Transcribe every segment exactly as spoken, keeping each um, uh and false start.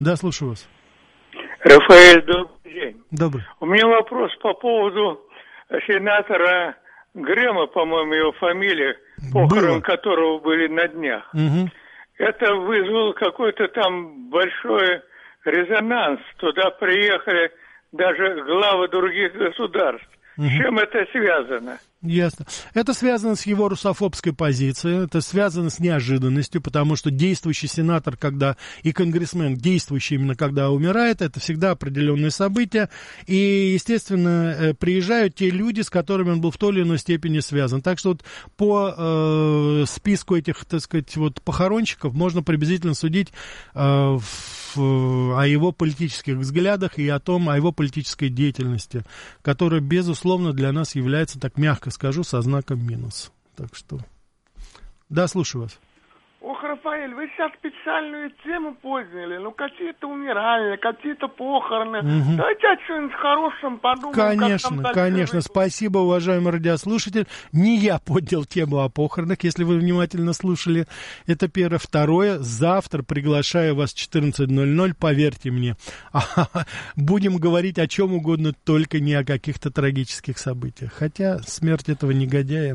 Да, слушаю вас. Рафаэль, добрый день. Добрый. У меня вопрос по поводу сенатора Грэма, по-моему, его фамилия, похорон Было. которого были на днях. Угу. Это вызвало какой-то там большой резонанс. Туда приехали даже главы других государств. С чем это связано? Ясно. Это связано с его русофобской позицией, это связано с неожиданностью, потому что действующий сенатор, когда и конгрессмен, действующий именно когда умирает, это всегда определенные события, и, естественно, приезжают те люди, с которыми он был в той или иной степени связан. Так что вот по э, списку этих, так сказать, вот похоронщиков можно приблизительно судить э, в, о его политических взглядах и о том, о его политической деятельности, которая, безусловно, для нас является, так мягко скажу, со знаком минус. Так что... Да, слушаю вас. Ох, Рафаэль, вы сейчас специальную тему подняли. Ну, какие-то умирания, какие-то похороны. Угу. Давайте о чем-нибудь хорошем подумаем. Конечно, конечно. Жить. Спасибо, уважаемый радиослушатель. Не я поднял тему о похоронах, если вы внимательно слушали. Это первое. Второе. Завтра приглашаю вас в четырнадцать ноль ноль, поверьте мне. Будем говорить о чем угодно, только не о каких-то трагических событиях. Хотя смерть этого негодяя...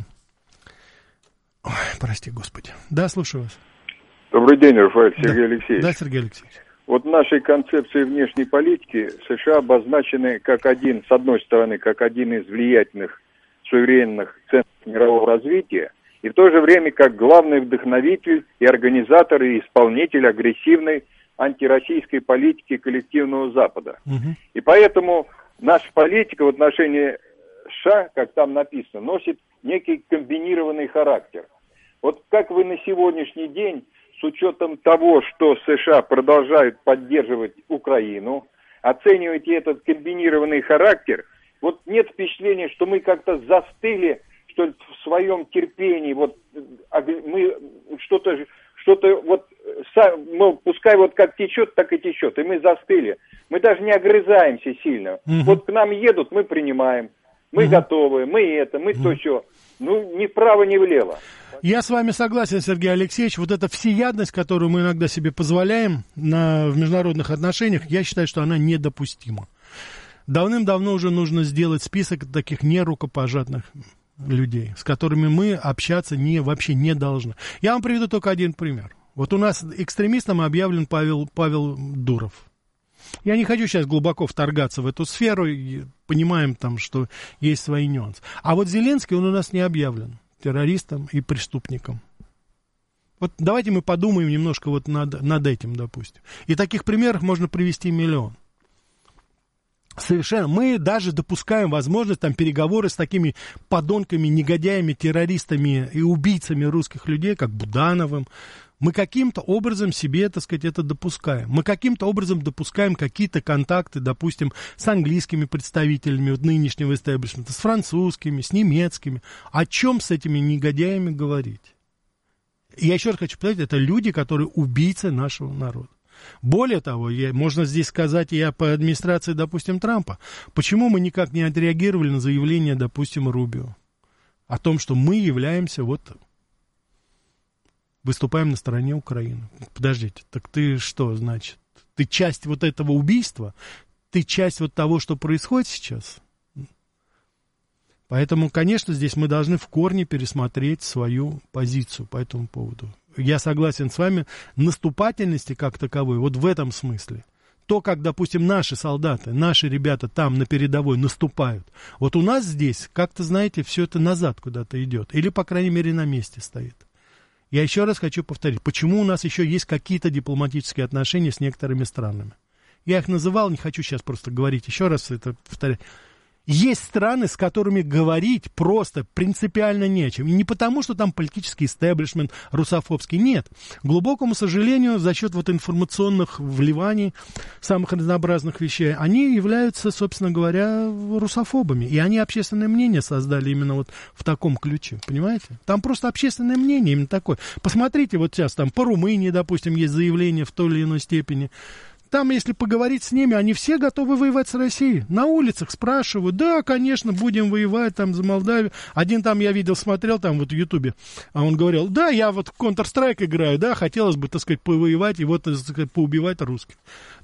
Ой, прости, Господи. Да, слушаю вас. Добрый день, Рафаэль, Сергей да. Алексеевич. Да, Сергей Алексеевич. Вот в нашей концепции внешней политики США обозначены как один, с одной стороны, как один из влиятельных суверенных центров мирового развития, и в то же время как главный вдохновитель и организатор и исполнитель агрессивной антироссийской политики коллективного Запада. Угу. И поэтому наша политика в отношении США, как там написано, носит некий комбинированный характер. Вот как вы на сегодняшний день, с учетом того, что США продолжают поддерживать Украину, оцениваете этот комбинированный характер, вот нет впечатления, что мы как-то застыли, что ли, в своем терпении, вот мы что-то, что-то вот, ну, пускай вот как течет, так и течет, и мы застыли. Мы даже не огрызаемся сильно. Угу. Вот к нам едут, мы принимаем. Мы угу. готовы, мы это, мы угу. то, что. Ну, ни вправо, ни влево. Я с вами согласен, Сергей Алексеевич. Вот эта всеядность, которую мы иногда себе позволяем на, в международных отношениях, я считаю, что она недопустима. Давным-давно уже нужно сделать список таких нерукопожатных людей, с которыми мы общаться не, вообще не должны. Я вам приведу только один пример. Вот у нас экстремистом объявлен Павел, Павел Дуров. Я не хочу сейчас глубоко вторгаться в эту сферу, и понимаем там, что есть свои нюансы. А вот Зеленский, он у нас не объявлен террористом и преступником. Вот давайте мы подумаем немножко вот над, над этим, допустим. И таких примеров можно привести миллион. Совершенно. Мы даже допускаем возможность там переговоры с такими подонками, негодяями, террористами и убийцами русских людей, как Будановым. Мы каким-то образом себе, так сказать, это допускаем. Мы каким-то образом допускаем какие-то контакты, допустим, с английскими представителями вот, нынешнего истеблишмента, с французскими, с немецкими. О чем с этими негодяями говорить? И я еще раз хочу повторить, это люди, которые убийцы нашего народа. Более того, я, можно здесь сказать и по администрации, допустим, Трампа. Почему мы никак не отреагировали на заявление, допустим, Рубио? О том, что мы являемся вот... выступаем на стороне Украины. Подождите, так ты что, значит? Ты часть вот этого убийства? Ты часть вот того, что происходит сейчас? Поэтому, конечно, здесь мы должны в корне пересмотреть свою позицию по этому поводу. Я согласен с вами, наступательности как таковой, вот в этом смысле. То, как, допустим, наши солдаты, наши ребята там на передовой наступают. Вот у нас здесь, как-то, знаете, все это назад куда-то идет. Или, по крайней мере, на месте стоит. Я еще раз хочу повторить, почему у нас еще есть какие-то дипломатические отношения с некоторыми странами. Я их называл, не хочу сейчас просто говорить, еще раз это повторять. Есть страны, с которыми говорить просто принципиально нечем. И не потому, что там политический истеблишмент русофобский, нет. К глубокому сожалению, за счет вот информационных вливаний, самых разнообразных вещей, они являются, собственно говоря, русофобами. И они общественное мнение создали именно вот в таком ключе, понимаете? Там просто общественное мнение именно такое. Посмотрите, вот сейчас там по Румынии, допустим, есть заявление в той или иной степени. Там, если поговорить с ними, они все готовы воевать с Россией. На улицах спрашивают, да, конечно, будем воевать там за Молдавию. Один там, я видел, смотрел там вот в Ютубе, а он говорил, да, я вот в Counter-Strike играю, да, хотелось бы, так сказать, повоевать и вот, так сказать, поубивать русских.